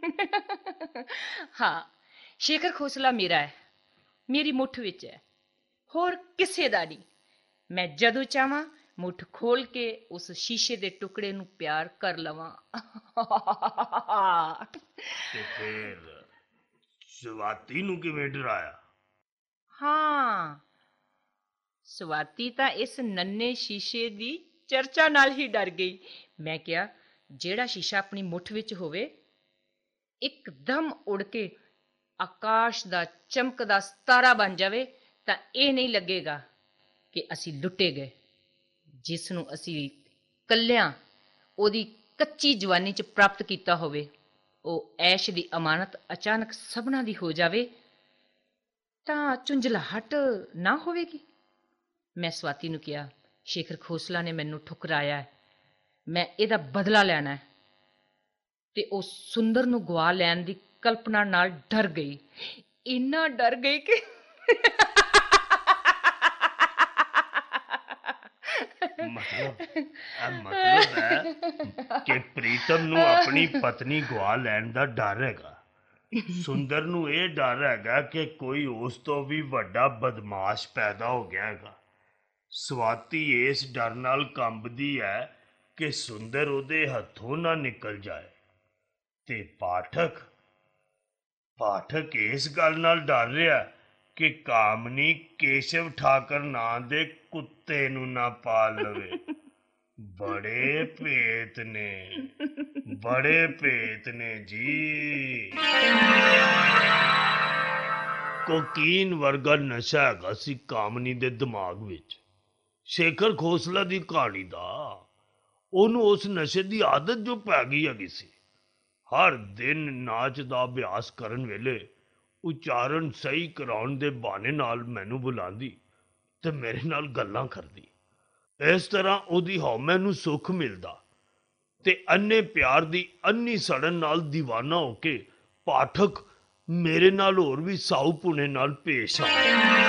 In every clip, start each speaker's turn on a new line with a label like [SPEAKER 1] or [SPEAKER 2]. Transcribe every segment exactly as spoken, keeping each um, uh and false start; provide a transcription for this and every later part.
[SPEAKER 1] हाँ, शेखर खोसला मेरा है, मेरी मुठ विच है, होर किसे दा नहीं। मैं जदों चाहां मुठ खोल के उस शीशे दे टुकड़े नूं प्यार कर लवां।
[SPEAKER 2] ते फिर स्वाति नूं किवें डराया?
[SPEAKER 1] हाँ, स्वाति तां इस नन्हे शीशे दी चर्चा नाल ही डर गई। मैं क्या ਜਿਹੜਾ ਸ਼ੀਸ਼ਾ ਆਪਣੀ ਮੁੱਠ ਵਿੱਚ ਹੋਵੇ ਇੱਕਦਮ ਉੜ ਕੇ ਆਕਾਸ਼ ਦਾ ਚਮਕਦਾ ਸਿਤਾਰਾ ਬਣ ਜਾਵੇ ਤਾਂ ਇਹ ਨਹੀਂ ਲੱਗੇਗਾ ਕਿ ਅਸੀਂ ਲੁੱਟੇ ਗਏ। ਜਿਸ ਨੂੰ ਅਸੀਂ ਕੱਲਿਆਂ ਉਹਦੀ ਕੱਚੀ ਜਵਾਨੀ 'ਚ ਪ੍ਰਾਪਤ ਕੀਤਾ ਹੋਵੇ, ਉਹ ਐਸ਼ ਦੀ ਅਮਾਨਤ ਅਚਾਨਕ ਸਭਨਾਂ ਦੀ ਹੋ ਜਾਵੇ ਤਾਂ ਝੁੰਝਲਾਹਟ ਨਾ ਹੋਵੇਗੀ। ਮੈਂ ਸਵਾਤੀ ਨੂੰ ਕਿਹਾ, ਸ਼ੇਖਰ ਖੋਸਲਾ ਨੇ ਮੈਨੂੰ ਠੁਕਰਾਇਆ ਹੈ, ਮੈਂ ਇਹਦਾ ਬਦਲਾ ਲੈਣਾ ਹੈ। ਤੇ ਉਹ ਸੁੰਦਰ ਨੂੰ ਗਵਾ ਲੈਣ ਦੀ ਕਲਪਨਾ ਨਾਲ ਡਰ ਗਈ, ਇੰਨਾ ਡਰ ਗਈ ਕਿ
[SPEAKER 2] मतलब मतलब है कि प्रीतम नूं अपनी पत्नी गवा लैण दा डर हैगा, सुंदर नूं ये डर हैगा कि कोई उस तो भी वड्डा बदमाश पैदा हो गया हैगा। स्वाति इस डर नाल कंबदी है कि सुंदर उहदे हथों ना निकल जाए। ते पाठक पाठक इस गल नाल डर रहा कि कामनी केशव ठाकर नां दे कुत्ते नूं ना पाल लवे। बड़े भेत ने, बड़े भेत ने जी। कोकीन वर्गा नशा हैगा सी कामनी दे दिमाग विच। शेखर खोसला दी कहानी दा ਉਹਨੂੰ ਉਸ ਨਸ਼ੇ ਦੀ ਆਦਤ ਜੋ ਪੈ ਗਈ ਹੈਗੀ ਸੀ। ਹਰ ਦਿਨ ਨਾਚ ਦਾ ਅਭਿਆਸ ਕਰਨ ਵੇਲੇ ਉਚਾਰਨ ਸਹੀ ਕਰਾਉਣ ਦੇ ਬਹਾਨੇ ਨਾਲ ਮੈਨੂੰ ਬੁਲਾਉਂਦੀ ਤੇ ਮੇਰੇ ਨਾਲ ਗੱਲਾਂ ਕਰਦੀ। ਇਸ ਤਰ੍ਹਾਂ ਉਹਦੀ ਹਉਮੈ ਨੂੰ ਸੁੱਖ ਮਿਲਦਾ ਤੇ ਅੰਨੇ ਪਿਆਰ ਦੀ ਅੰਨੀ ਸੜਨ ਨਾਲ ਦੀਵਾਨਾ ਹੋ ਕੇ ਪਾਠਕ ਮੇਰੇ ਨਾਲ ਹੋਰ ਵੀ ਸਾਊ ਪੁਣੇ ਨਾਲ ਪੇਸ਼ ਆ।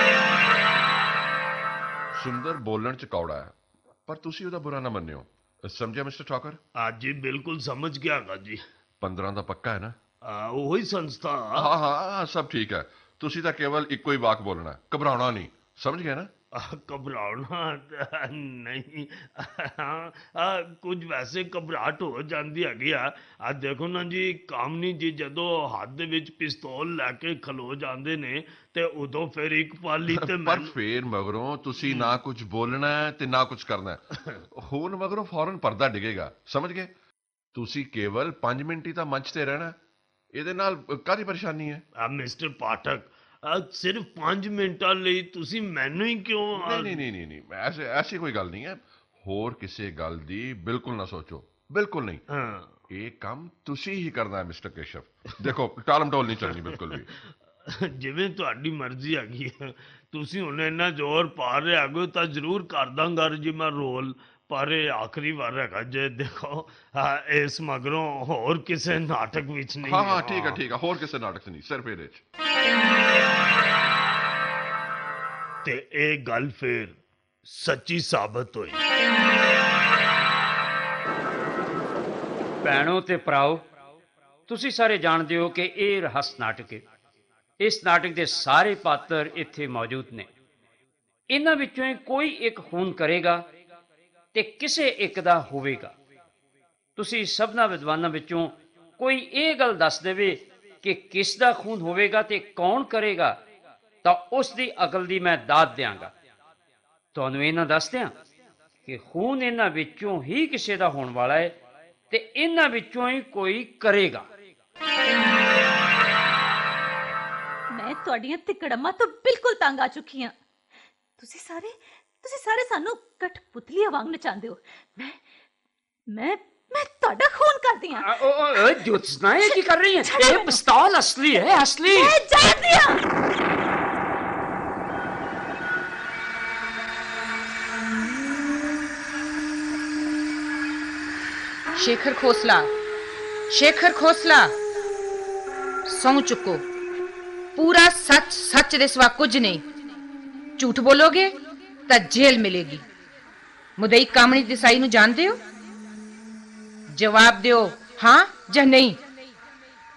[SPEAKER 3] ਸੁੰਦਰ ਬੋਲਣ ਚ ਕੌੜਾ ਹੈ, ਪਰ ਤੁਸੀਂ ਉਹਦਾ ਬੁਰਾ ਨਾ ਮੰਨਿਓ। ਸਮਝਿਆ ਮਿਸਟਰ ਠਾਕਰ?
[SPEAKER 2] ਹਾਂ ਜੀ, ਬਿਲਕੁਲ ਸਮਝ ਗਿਆ ਹੈਗਾ ਜੀ।
[SPEAKER 3] ਪੰਦਰਾਂ ਦਾ ਪੱਕਾ ਹੈ ਨਾ?
[SPEAKER 2] ਉਹੀ ਸੰਸਥਾ।
[SPEAKER 3] ਹਾਂ ਹਾਂ ਸਭ ਠੀਕ ਹੈ। ਤੁਸੀਂ ਤਾਂ ਕੇਵਲ ਇੱਕੋ ਹੀ ਵਾਕ ਬੋਲਣਾ, ਘਬਰਾਉਣਾ ਨਹੀਂ। ਸਮਝ ਗਏ ਨਾ?
[SPEAKER 2] ਘਬਰਾਉਣਾ ਨਹੀਂ, ਹਾਂ ਕੁਝ ਵੈਸੇ ਘਬਰਾਹਟ ਹੋ ਜਾਂਦੀ ਹੈਗੀ ਆ। ਆ ਦੇਖੋ ਨਾ ਜੀ, ਕਾਮਨੀ ਜੀ ਜਦੋਂ ਹੱਥ ਦੇ ਵਿੱਚ ਪਿਸਤੌਲ ਲੈ ਕੇ ਖਲੋ ਜਾਂਦੇ ਨੇ ਤੇ ਉਦੋਂ ਫਿਰ ਇੱਕ ਪਾਲੀ ਤੇ
[SPEAKER 3] ਪਰ ਫੇਰ ਮਗਰੋਂ ਤੁਸੀਂ ਨਾ ਕੁਝ ਬੋਲਣਾ ਤੇ ਨਾ ਕੁਝ ਕਰਨਾ। ਹੁਣ ਮਗਰੋਂ ਫੌਰਨ ਪਰਦਾ ਡਿੱਗੇਗਾ। ਸਮਝ ਗਏ? ਤੁਸੀਂ ਕੇਵਲ ਪੰਜ ਮਿੰਟ ਹੀ ਤਾਂ ਮੰਚ ਤੇ ਰਹਿਣਾ, ਇਹਦੇ ਨਾਲ ਕਾਹਦੀ ਪਰੇਸ਼ਾਨੀ ਹੈ?
[SPEAKER 2] ਆ ਮਿਸਟਰ ਪਾਠਕ, ਸਿਰਫ ਪੰਜ ਮਿੰਟਾਂ ਲਈ ਤੁਸੀਂ ਮੈਨੂੰ ਹੀ ਕਿਉਂ?
[SPEAKER 3] ਨਹੀਂ ਨਹੀਂ ਨਹੀਂ ਨਹੀਂ ਐਸੇ ਐਸੀ ਕੋਈ ਗੱਲ ਨਹੀਂ ਹੈ। ਹੋਰ ਕਿਸੇ ਗੱਲ ਦੀ ਬਿਲਕੁਲ ਨਾ ਸੋਚੋ, ਬਿਲਕੁਲ ਨਹੀਂ। ਇਹ ਕੰਮ ਤੁਸੀਂ ਹੀ ਕਰਨਾ ਹੈ ਮਿਸਟਰ ਕੇਸ਼ਵ। ਦੇਖੋ, ਟਾਲਮ ਟੋਲ ਨਹੀਂ ਚੱਲਣੀ ਬਿਲਕੁਲ ਵੀ।
[SPEAKER 2] ਜਿਵੇਂ ਤੁਹਾਡੀ ਮਰਜ਼ੀ ਹੈਗੀ ਹੈ। ਤੁਸੀਂ ਹੁਣ ਇੰਨਾ ਜ਼ੋਰ ਪਾ ਰਹੇ ਹੈਗੇ ਤਾਂ ਜ਼ਰੂਰ ਕਰ ਦਾਂਗਾ ਜੀ ਮੈਂ ਰੋਲ, ਪਰ ਇਹ ਆਖਰੀ ਵਾਰ ਹੈਗਾ ਜੇ। ਦੇਖੋ ਇਸ ਮਗਰੋਂ ਹੋਰ ਕਿਸੇ ਨਾਟਕ ਵਿੱਚ ਨਹੀਂ।
[SPEAKER 3] ਹਾਂ ਹਾਂ ਠੀਕ ਹੈ ਠੀਕ ਹੈ, ਹੋਰ ਕਿਸੇ ਨਾਟਕ 'ਚ ਨਹੀਂ, ਸਿਰਫ ਇਹਦੇ 'ਚ।
[SPEAKER 2] ਤੇ ਇਹ ਗੱਲ ਫਿਰ ਸੱਚੀ ਸਾਬਤ ਹੋਈ।
[SPEAKER 4] ਭੈਣੋ ਤੇ ਭਰਾਓ, ਤੁਸੀਂ ਸਾਰੇ ਜਾਣਦੇ ਹੋ ਕਿ ਇਹ ਰਹੱਸ ਨਾਟਕ ਹੈ। ਇਸ ਨਾਟਕ ਦੇ ਸਾਰੇ ਪਾਤਰ ਇੱਥੇ ਮੌਜੂਦ ਨੇ। ਇਹਨਾਂ ਵਿੱਚੋਂ ਹੀ ਕੋਈ ਇੱਕ ਖੂਨ ਕਰੇਗਾ ਤੇ ਕਿਸੇ ਇੱਕ ਦਾ ਹੋਵੇਗਾ। ਤੁਸੀਂ ਸਭਨਾਂ ਵਿਦਵਾਨਾਂ ਵਿੱਚੋਂ ਕੋਈ ਇਹ ਗੱਲ ਦੱਸ ਦੇਵੇ ਕਿ ਕਿਸ ਦਾ ਖੂਨ ਹੋਵੇਗਾ ਤੇ ਕੌਣ ਕਰੇਗਾ, ਤਾਂ ਉਸ ਦੀ ਅਕਲ ਦੀ ਮੈਂ ਦਾਤ ਦਿਆਂਗਾ। ਤੁਹਾਨੂੰ ਇਹਨਾਂ ਦੱਸ ਦਿਆਂ ਕਿ ਖੂਨ ਇਹਨਾਂ ਵਿੱਚੋਂ ਹੀ ਕਿਸੇ ਦਾ ਹੋਣ ਵਾਲਾ ਹੈ ਤੇ ਇਹਨਾਂ ਵਿੱਚੋਂ ਹੀ ਕੋਈ ਕਰੇਗਾ।
[SPEAKER 5] ਮੈਂ ਤੁਹਾਡੀਆਂ ਤਿਕੜਮਾਂ ਤੋਂ ਬਿਲਕੁਲ ਤੰਗ ਆ ਚੁੱਕੀ ਹਾਂ। ਤੁਸੀਂ ਸਾਰੇ ਤੁਸੀਂ ਸਾਰੇ ਸਾਨੂੰ ਕਠਪੁਤਲੀਆਂ ਵਾਂਗ ਨਚਾਉਂਦੇ ਹੋ। ਮੈਂ ਮੈਂ ਮੈਂ ਤੁਹਾਡਾ ਖੂਨ ਕਰਦੀ ਹਾਂ।
[SPEAKER 4] ਓਏ ਜੋਤਸਨਾ, ਇਹ ਕੀ ਕਰ ਰਹੀ ਹੈ? ਇਹ ਪਿਸਤੌਲ ਅਸਲੀ ਹੈ, ਅਸਲੀ।
[SPEAKER 5] ਮੈਂ ਜਾਣਦੀ ਹਾਂ।
[SPEAKER 1] शेखर खोसला, शेखर खोसला, सौ चुको, पूरा सच सच दे सिवा कुछ नहीं। झूठ बोलोगे तो जेल मिलेगी। मुदई कामनी देसाई नूं जानदे हो? जवाब दिओ, हाँ या नहीं।